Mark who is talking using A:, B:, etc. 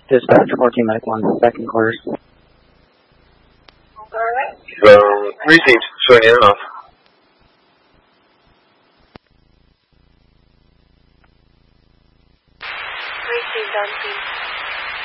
A: Dispatch 14 Mike 1, second quarters.
B: Received. Showing in and off.
C: Received on scene.